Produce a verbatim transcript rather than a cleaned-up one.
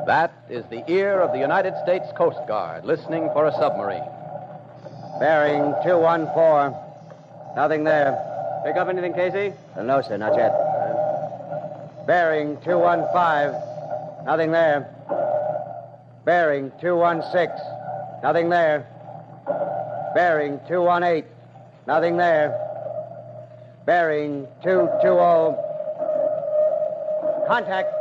That is the ear of the United States Coast Guard listening for a submarine. Bearing two one four. Nothing there. Pick up anything, Casey? Uh, no, sir, not yet. Bearing two one five. Nothing there. Bearing two one six. Nothing there. Bearing two one eight. Nothing there. Bearing two two zero. Contact.